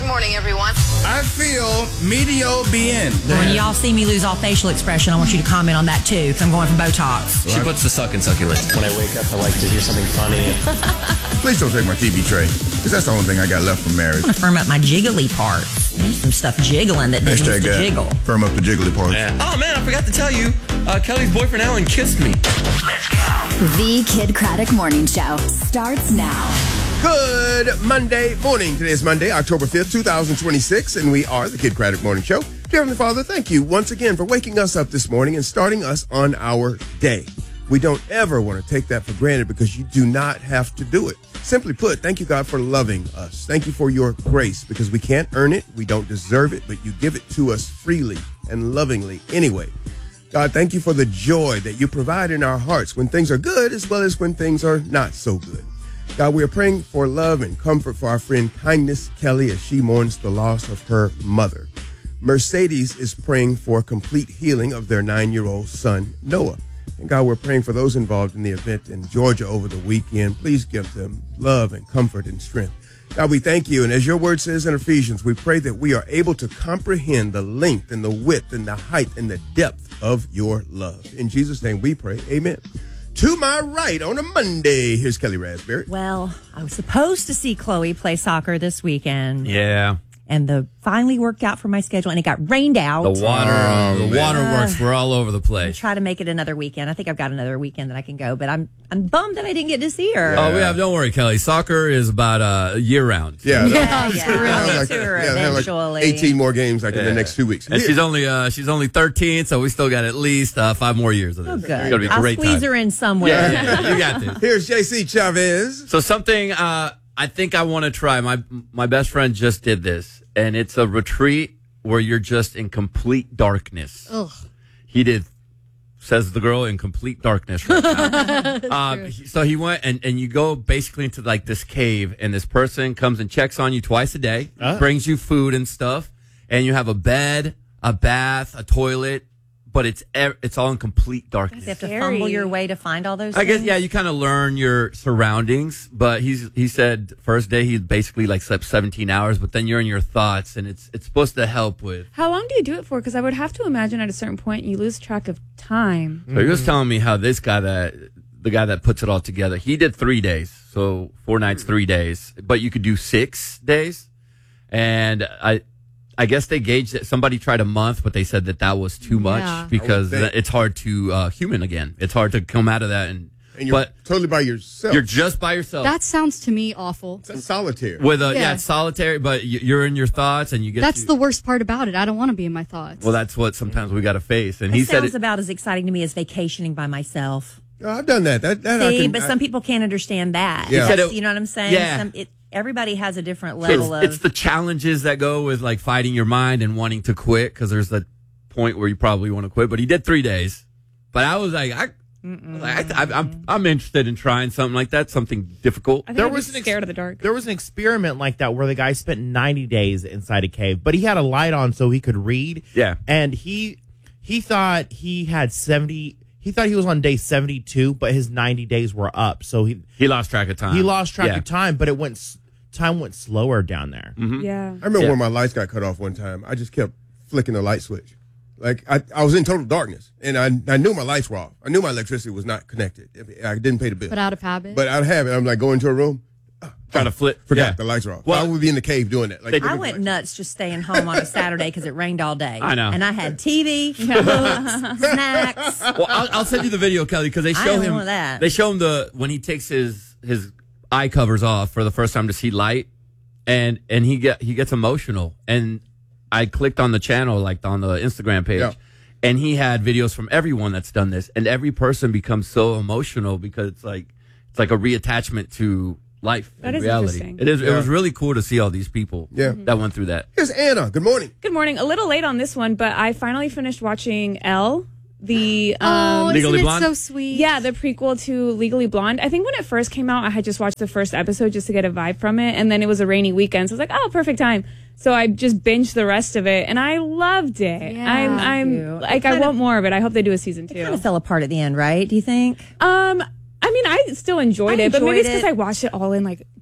Good morning, everyone. I feel medio bien. When y'all see me lose all facial expression, I want you to comment on that too, because I'm going for Botox. She puts the suck in succulent. When I wake up, I like to hear something funny. Please don't take my TV tray, because that's the only thing I got left from marriage. I'm going to firm up my jiggly parts. There's some stuff jiggling that needs to Hashtag jiggle. firm up the jiggly parts. Yeah. Oh, man, I forgot to tell you. Kelly's boyfriend, Alan, kissed me. Let's go. The Kid Craddock Morning Show starts now. Good Monday morning. Today is Monday, October 5th, 2026, and we are the Kid Craddock Morning Show. Dear Heavenly Father, thank you once again for waking us up this morning and starting us on our day. We don't ever want to take that for granted because you do not have to do it. Simply put, thank you, God, for loving us. Thank you for your grace because we can't earn it, we don't deserve it, but you give it to us freely and lovingly anyway. God, thank you for the joy that you provide in our hearts when things are good as well as when things are not so good. God, we are praying for love and comfort for our friend Kindness Kelly as she mourns the loss of her mother. Mercedes is praying for complete healing of their 9-year-old son, Noah. And God, we're praying for those involved in the event in Georgia over the weekend. Please give them love and comfort and strength. God, we thank you. And as your word says in Ephesians, we pray that we are able to comprehend the length and the width and the height and the depth of your love. In Jesus' name we pray. Amen. To my right on a Monday, here's Kelly Raspberry. Well, I was supposed to see Chloe play soccer this weekend. Yeah. And the finally worked out for my schedule, and it got rained out. The waterworks were all over the place. Try to make it another weekend. I think I've got another weekend that I can go, but I'm bummed that I didn't get to see her. Oh, yeah, don't worry, Kelly. Soccer is about year round. Yeah. Really to her eventually. Like 18 more games in the next 2 weeks. And she's only 13, so we still got at least 5 more years of this. Oh, good. It's gonna be a great I'll squeeze time. her in somewhere. Yeah, you got this. Here's JC Chavez. So something I think I want to try. My best friend just did this, and it's a retreat where you're just in complete darkness. Ugh. He did, says the girl, in complete darkness right now. So he went, and you go basically into like this cave, and this person comes and checks on you twice a day, brings you food and stuff, and you have a bed, a bath, a toilet, but it's all in complete darkness. You have to fumble your way to find all those I guess, things? yeah, you kind of learn your surroundings, but he said first day he basically like slept 17 hours, but then you're in your thoughts, and it's supposed to help with. How long do you do it for? Because I would have to imagine at a certain point you lose track of time. So he was telling me how this guy the guy that puts it all together, he did 3 days, so 4 nights, 3 days, but you could do 6 days, and I guess they gauged it. Somebody tried a month, but they said that was too much because it's hard to human again. It's hard to come out of that, and you're totally by yourself. You're just by yourself. That sounds to me awful. It's solitary. With it's solitary, but you're in your thoughts, and you get. That's the worst part about it. I don't want to be in my thoughts. Well, that's what sometimes we got to face. And It he said sounds about as exciting to me as vacationing by myself. Oh, I've done that. But some people can't understand that. Yeah. You know what I'm saying? Yeah. Everybody has a different level of. It's the challenges that go with like fighting your mind and wanting to quit, because there's that point where you probably want to quit. But he did 3 days. But I was like, I'm interested in trying something like that, something difficult. I think I'm scared of the dark. There was an experiment like that where the guy spent 90 days inside a cave, but he had a light on so he could read. Yeah. And he thought he had 70. He thought he was on day 72, but his 90 days were up. So he lost track of time. He lost track of time, but time went slower down there. Mm-hmm. Yeah. I remember when my lights got cut off one time. I just kept flicking the light switch. Like I was in total darkness, and I knew my lights were off. I knew my electricity was not connected. I didn't pay the bill. But out of habit. But out of habit, I'm like going to a room. Trying to flip. Forgot the lights are off. Well, I would be in the cave doing that. Like, I went nuts just staying home on a Saturday because it rained all day. I know. And I had TV, books, snacks. Well, I'll send you the video, Kelly, because they show him. That. They show him when he takes his eye covers off for the first time to see light, and he gets emotional. And I clicked on the channel, like on the Instagram page, and he had videos from everyone that's done this, and every person becomes so emotional because it's like a reattachment to life and reality. Interesting. It is. It was really cool to see all these people that went through that. Here's Anna. Good morning. Good morning. A little late on this one, but I finally finished watching Elle. The Legally Blonde? so sweet. Yeah, the prequel to Legally Blonde. I think when it first came out, I had just watched the first episode just to get a vibe from it, and then it was a rainy weekend, so I was like, oh, perfect time. So I just binged the rest of it, and I loved it. Yeah, I'm like, I want more of it. I hope they do a season 2. It kind of fell apart at the end, right? Do you think? I mean, I still enjoyed it, but maybe it's because I watched it all in like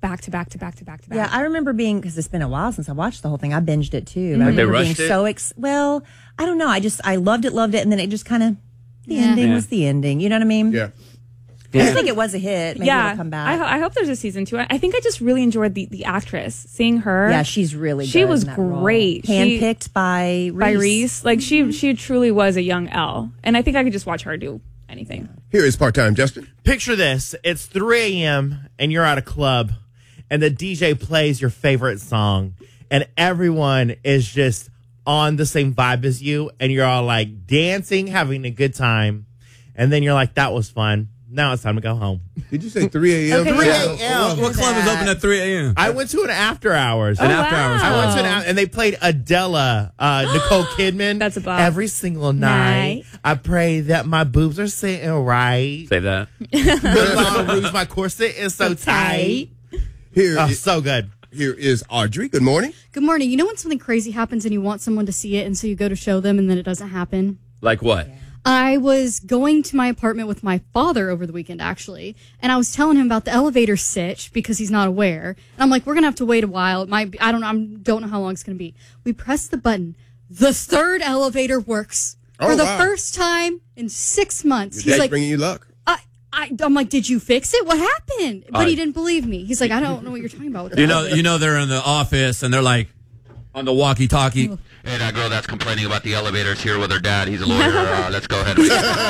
back to back to back to back to back. Yeah, I remember because it's been a while since I watched the whole thing. I binged it too. Mm-hmm. I remember rushed being it? so well, I don't know. I loved it, and then it just kind of the ending was the ending. You know what I mean? Yeah. I think it was a hit. Maybe yeah, it'll come back. I hope there's a season 2. I think I just really enjoyed the actress, seeing her. Yeah, she's really good. She was in that role. great. Handpicked by Reese. by Reese. Like she truly was a young Elle, and I think I could just watch her do anything. Here is part-time Justin. Picture this. It's 3 a.m. and you're at a club and the DJ plays your favorite song and everyone is just on the same vibe as you and you're all like dancing, having a good time. And then you're like, that was fun. Now it's time to go home. Did you say 3 a.m.? Okay, 3 yeah. a.m. What club is open at 3 a.m.? I went to an after hours. An after hours I club. went to and they played Adele, Nicole Kidman. That's a bop. Every single night. I pray that my boobs are sitting right. Say that. The Moulin Rouge, my corset is so tight. Here, Oh, so good. here is Audrey. Good morning. Good morning. You know when something crazy happens and you want someone to see it, and so you go to show them, and then it doesn't happen? Like what? I was going to my apartment with my father over the weekend, actually, and I was telling him about the elevator sitch because he's not aware. And I'm like, we're going to have to wait a while. It might be, I don't know. I don't know how long it's going to be. We press the button. The third elevator works for the wow. first time in 6 months. Your He's dad's like, bringing you luck. I'm like, did you fix it? What happened? But he didn't believe me. He's like, I don't know what you're talking about. With the elevator." You know they're in the office and they're like on the walkie-talkie. Hey, that girl that's complaining about the elevators here with her dad. He's a lawyer. Let's go ahead.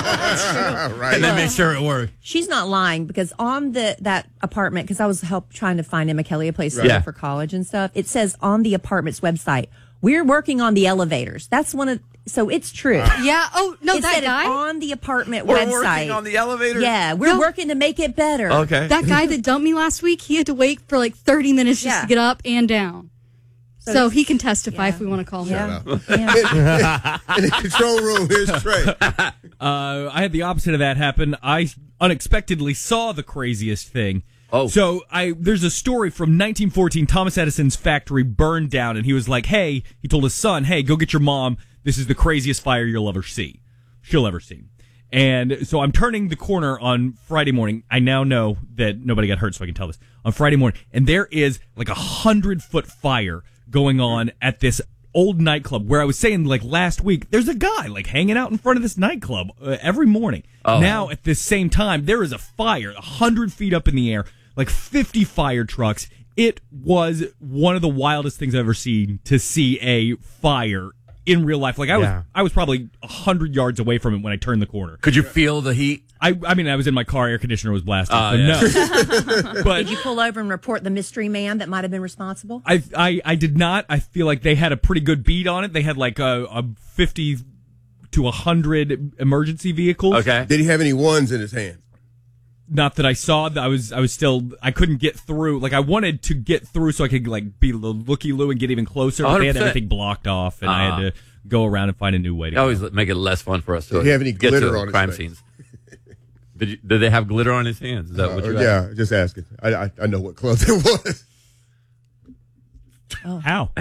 Right. And then make sure it works. She's not lying because on that apartment, because I was trying to find Emma Kelly a place to Yeah. live for college and stuff. It says on the apartment's website, we're working on the elevators. That's so it's true. Yeah. Oh, no, It that said it guy? on the apartment We're website. working on the elevator? Yeah, we're No. working to make it better. Okay. That guy that dumped me last week, he had to wait for like 30 minutes just Yeah. to get up and down. So he can testify if we want to call him. Yeah. Yeah. In the control room, here's Trey. I had the opposite of that happen. I unexpectedly saw the craziest thing. Oh. So there's a story from 1914. Thomas Edison's factory burned down, and he was like, hey, he told his son, hey, go get your mom. This is the craziest fire she'll ever see. And so I'm turning the corner on Friday morning. I now know that nobody got hurt, so I can tell this. On Friday morning, and there is like 100-foot fire going on at this old nightclub where I was saying like last week, there's a guy like hanging out in front of this nightclub every morning. Oh. Now at this same time, there is a fire 100 feet up in the air, like 50 fire trucks. It was one of the wildest things I've ever seen to see a fire in real life. Like I was probably 100 yards away from it when I turned the corner. Could you feel the heat? I mean, I was in my car, air conditioner was blasting, but yeah. no. But Did you pull over and report the mystery man that might have been responsible? I did not. I feel like they had a pretty good beat on it. They had like a 50 to 100 emergency vehicles. Okay. Did he have any ones in his hand? Not that I saw. I was still. I couldn't get through. Like I wanted to get through so I could like be the looky-loo and get even closer. But they had 100%. everything blocked off, and I had to go around and find a new way to They always go. make it less fun for us to Did he have any get glitter to on his crime face? scenes. Did they have glitter on his hands? Is that what you asked? Yeah, just asking. I know what club it was. How?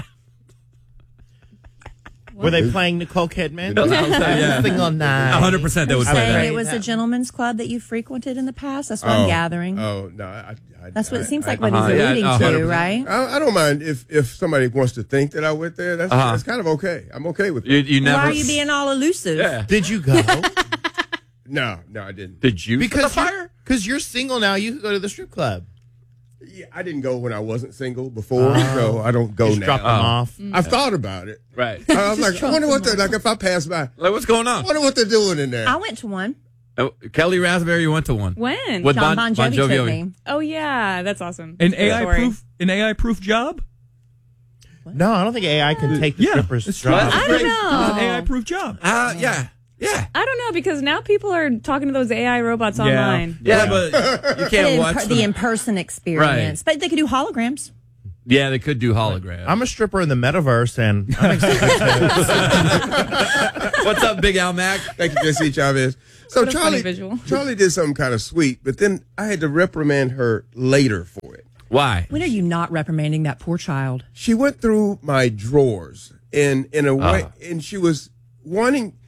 Were they playing Nicole Kidman? Yeah. Single night. 100% they would play Saying that. it was a gentleman's club that you frequented in the past. That's what I'm gathering. Oh, no. That's what it seems like I- what he's yeah, alluding 100%. to, right? I don't mind if somebody wants to think that I went there. That's kind of okay. I'm okay with it. You never. Why are you being all elusive? Yeah. Did you go? No, I didn't. Did you? Because you're single now. You could go to the strip club. Yeah, I didn't go when I wasn't single before, so I don't go Just now. drop them off. I've thought about it. Right. I was like, I wonder what they're like if I pass by. Like, what's going I on? wonder what they're doing in there. I went to one. Oh, Kelly Raspberry, you went to one. When? With John Bon Jovi took me. Oh yeah, that's awesome. An Good story. AI proof job? No, I don't think AI can take the Yeah, stripper's it's job. I don't It's an know. AI proof job. Yeah. I don't know because now people are talking to those AI robots online. Yeah, but you can't watch The them. in-person experience. But they could do holograms. Yeah, they could do holograms. I'm a stripper in the metaverse, and I'm excited. What's up, Big Al Mac? Thank you, Jesse Chavez. So What a funny Charlie, visual. Charlie did something kind of sweet, but then I had to reprimand her later for it. Why? When are you not reprimanding that poor child? She went through my drawers in a way, and she was wanting.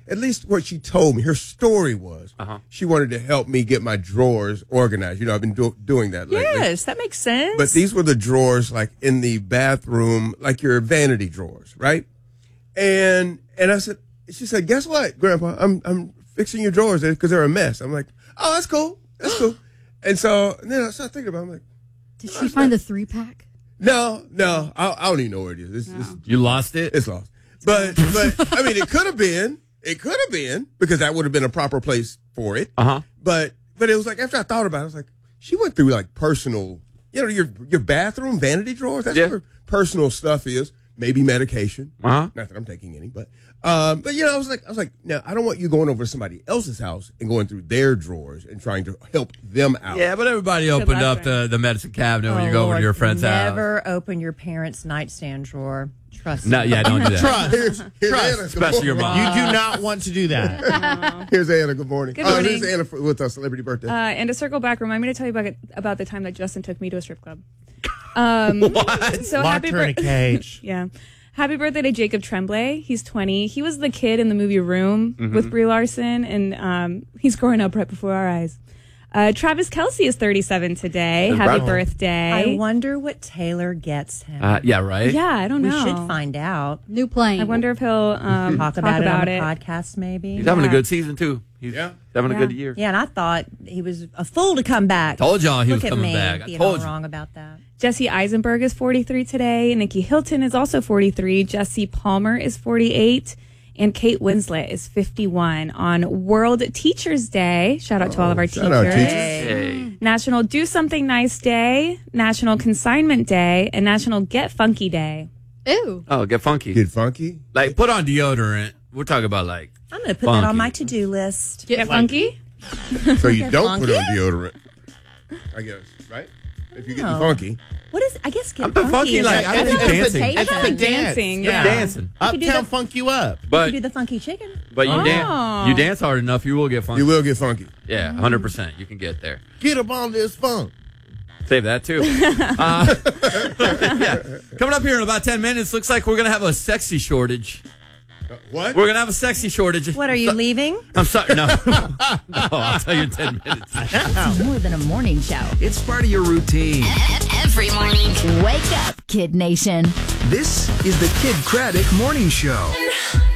at least what she told me, her story was, she wanted to help me get my drawers organized. You know, I've been doing that lately. Yes, that makes sense. But these were the drawers, like, in the bathroom, like your vanity drawers, right? And I said, she said, guess what, Grandpa? I'm fixing your drawers because they're a mess. I'm like, oh, that's cool. That's cool. And then I started thinking about it. I'm like, Did she find the 3-pack? no, I don't even know where it is. You lost it? It's lost. But I mean, it could have been because that would have been a proper place for it. But it was like, after I thought about it, I was like, she went through like personal, you know, your bathroom vanity drawers. That's where personal stuff is. Maybe medication. Not that I'm taking any, but you know, I was like, now I don't want you going over to somebody else's house and going through their drawers and trying to help them out. Yeah, but everybody opened up the medicine cabinet when you go over to your friend's house. Never open your parents' nightstand drawer. Trust No, me. yeah, don't do that. Here's Anna. Especially your mom. You do not want to do that. Here's Anna. Good morning. Good morning. Here's Anna with us, celebrity birthday. And to circle back, remind me to tell you about the time that Justin took me to a strip club. What? So Locked her in a cage. Yeah. Happy birthday to Jacob Tremblay. He's 20. He was the kid in the movie Room with Brie Larson, and he's growing up right before our eyes. Travis Kelce is 37 today. Happy birthday. I wonder what Taylor gets him. Yeah, right? Yeah, I don't know. We should find out. New plane. I wonder if he'll Talk about it on the it. podcast, maybe. He's having a good season, too. He's having a good year. Yeah, and I thought he was a fool to come back. Told y'all he was Look at coming me back. I being told all you. wrong about that. Jesse Eisenberg is 43 today. Nikki Hilton is also 43. Jesse Palmer is 48. And Kate Winslet is 51 on World Teachers Day. Shout out to all of our teachers. Shout out, teachers. Hey. National Do Something Nice Day, National Consignment Day, and National Get Funky Day. Ew. Oh, get funky. Get funky. Like, put on deodorant. We're talking about, like, I'm going to put that on Funky. my to-do list. Get funky? So you don't put funky? on deodorant, I guess, right? If you get No. funky. What is, I guess get I'm the funky, is like, a- I think that's an dancing. invitation. It's like Dancing, dance. yeah. dancing. could do Uptown the- funk you up. You But could do the funky chicken. but you Oh. you dance hard enough, you will get funky. You will get funky. Yeah, 100%. You can get there. Get up on this funk. Save that, too. Yeah. Coming up here in about 10 minutes, looks like we're going to have a sexy shortage. What? We're going to have a sexy shortage. What, are you leaving? I'm sorry. No. No, I'll tell you in 10 minutes. It's more than a morning show. It's part of your routine. Every morning. Wake up, Kid Nation. This is the Kid Craddock Morning Show.